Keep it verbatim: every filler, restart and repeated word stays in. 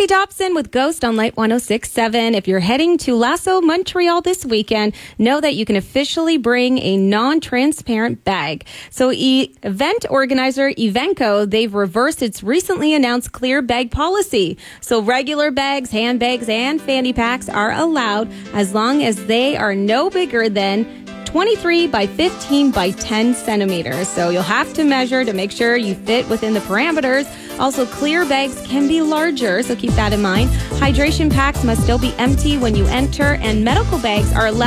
Dobson with Ghost on Light one oh six point seven. If you're heading to Lasso, Montreal this weekend, know that you can officially bring a non-transparent bag. So e- event organizer Evenco, they've reversed its recently announced clear bag policy. So regular bags, handbags, and fanny packs are allowed as long as they are no bigger than twenty-three by fifteen by ten centimeters. So you'll have to measure to make sure you fit within the parameters. Also, clear bags can be larger, so keep that in mind. Hydration packs must still be empty when you enter, and medical bags are allowed